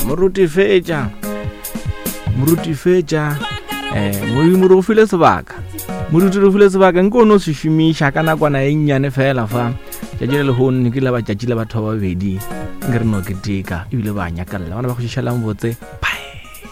moruti fetša modimo re go file sebaka moruti re file sebaka nke o no se šomiša ka nakwana e nnyane fela fa tšatši le lehono ne ke la batšatši le batho ba babedi nke re no keteka ebile ba nyakalla bana ba go šišalang botse